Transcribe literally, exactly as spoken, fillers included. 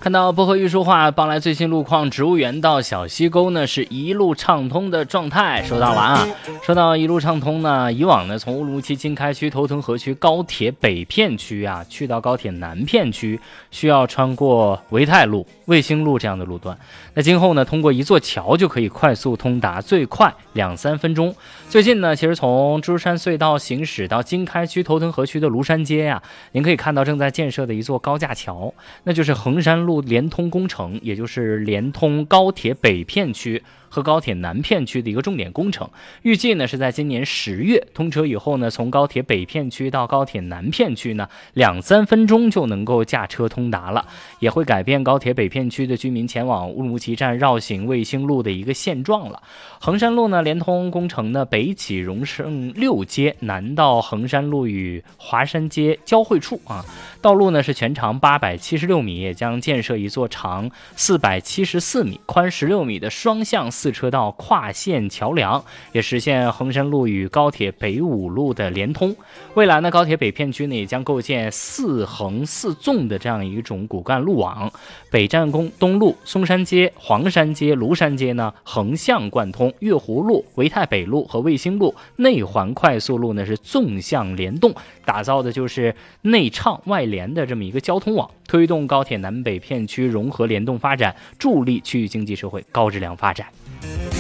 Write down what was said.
看到薄荷玉书画帮来最新路况，植物园到小溪沟呢是一路畅通的状态，收到了啊。说到一路畅通呢，以往呢从乌鲁木齐经开区、头屯河区高铁北片区啊，去到高铁南片区，需要穿过维泰路、卫星路这样的路段。那今后呢，通过一座桥就可以快速通达，最快两三分钟。最近呢，其实从珠山隧道行驶到经开区、头屯河区的庐山街呀、啊，您可以看到正在建设的一座高架桥，那就是衡山路联通工程，也就是联通高铁北片区和高铁南片区的一个重点工程。预计呢是在今年十月通车以后呢，从高铁北片区到高铁南片区呢，两三分钟就能够驾车通达了，也会改变高铁北片区的居民前往乌鲁木齐站绕行卫星路的一个现状了。衡山路呢联通工程呢，北起荣盛六街，南到衡山路与华山街交汇处啊，道路呢是全长八百七十六米，也将建设一座长四百七十四米、宽十六米的双向四车道跨线桥梁，也实现衡山路与高铁北五路的联通。未来呢，高铁北片区呢也将构建四横四纵的这样一种骨干路网，北站宫东路、松山街、黄山街、庐山街呢横向贯通，月湖路、维泰北路和卫星路、内环快速路呢是纵向联动，打造的就是内畅外联的这么一个交通网，推动高铁南北片区融合联动发展，助力区域经济社会高质量发展。